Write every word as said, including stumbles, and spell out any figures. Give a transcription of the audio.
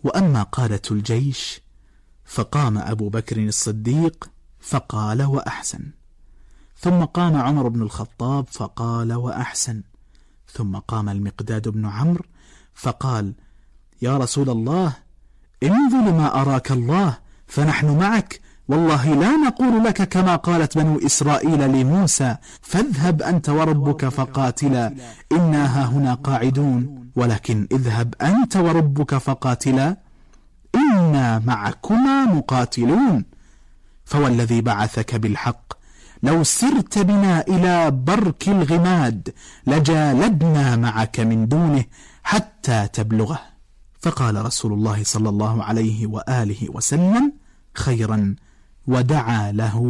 وأما قادة الجيش فقام أبو بكر الصديق فقال وأحسن، ثم قام عمر بن الخطاب فقال وأحسن، ثم قام المقداد بن عمرو فقال يا رسول الله انظر لما أراك الله فنحن معك، والله لا نقول لك كما قالت بنو إسرائيل لموسى فاذهب أنت وربك فقاتلا إنا هاهنا قاعدون، ولكن اذهب أنت وربك فقاتلا إنا معكما مقاتلون، فوالذي بعثك بالحق لو سرت بنا إلى برك الغماد لجالدنا معك من دونه حتى تبلغه. فقال رسول الله صلى الله عليه وآله وسلم خيرا ودعا له